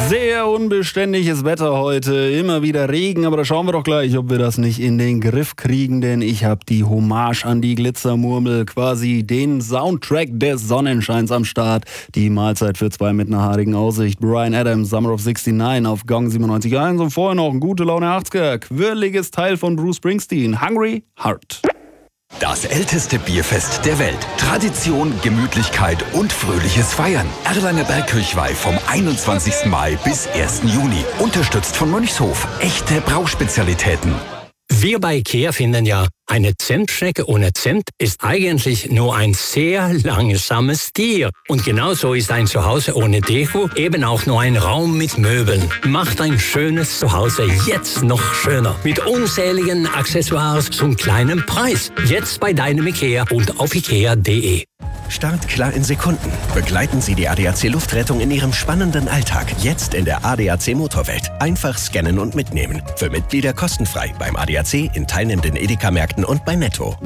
Sehr unbeständiges Wetter heute, immer wieder Regen, aber da schauen wir doch gleich, ob wir das nicht in den Griff kriegen, denn ich habe die Hommage an die Glitzermurmel, quasi den Soundtrack des Sonnenscheins am Start. Die Mahlzeit für zwei mit einer haarigen Aussicht. Bryan Adams, Summer of 69 auf Gong 97.1 und vorher noch ein gute Laune 80er, quirliges Teil von Bruce Springsteen, Hungry Heart. Das älteste Bierfest der Welt. Tradition, Gemütlichkeit und fröhliches Feiern. Erlanger Bergkirchweih vom 21. Mai bis 1. Juni. Unterstützt von Mönchshof. Echte Brauspezialitäten. Wir bei IKEA finden ja, eine Zimtschnecke ohne Zimt ist eigentlich nur ein sehr langsames Tier. Und genauso ist ein Zuhause ohne Deko eben auch nur ein Raum mit Möbeln. Macht ein schönes Zuhause jetzt noch schöner. Mit unzähligen Accessoires zum kleinen Preis. Jetzt bei deinem IKEA und auf ikea.de. Startklar in Sekunden. Begleiten Sie die ADAC Luftrettung in Ihrem spannenden Alltag. Jetzt in der ADAC Motorwelt. Einfach scannen und mitnehmen. Für Mitglieder kostenfrei beim ADAC, in teilnehmenden Edeka-Märkten und bei Netto.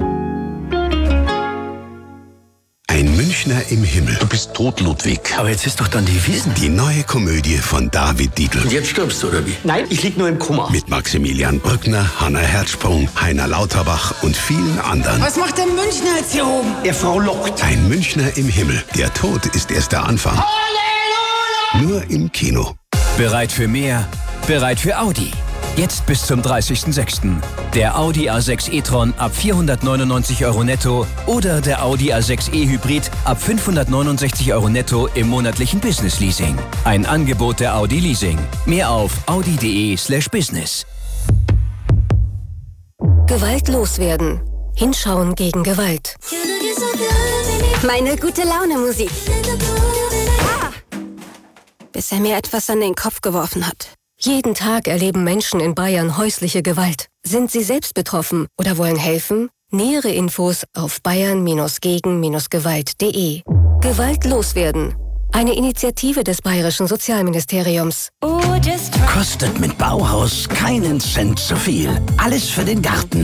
Ein Münchner im Himmel. Du bist tot, Ludwig. Aber jetzt ist doch dann die Wiesn. Die neue Komödie von David Dietl. Und jetzt stirbst du, oder wie? Nein, ich lieg nur im Koma. Mit Maximilian Brückner, Hanna Herzsprung, Heiner Lauterbach und vielen anderen. Was macht der Münchner jetzt hier oben? Der Frau lockt. Ein Münchner im Himmel. Der Tod ist erst der Anfang. Halleluja! Nur im Kino. Bereit für mehr? Bereit für Audi. Jetzt bis zum 30.06. Der Audi A6 e-tron ab 499 € netto oder der Audi A6 e-Hybrid ab 569 € netto im monatlichen Business-Leasing. Ein Angebot der Audi Leasing. Mehr auf audi.de/business. Gewalt loswerden. Hinschauen gegen Gewalt. Meine gute Laune Musik. Bis er mir etwas an den Kopf geworfen hat. Jeden Tag erleben Menschen in Bayern häusliche Gewalt. Sind Sie selbst betroffen oder wollen helfen? Nähere Infos auf bayern-gegen-gewalt.de. Gewalt loswerden. Eine Initiative des Bayerischen Sozialministeriums. Kostet mit Bauhaus keinen Cent zu viel. Alles für den Garten.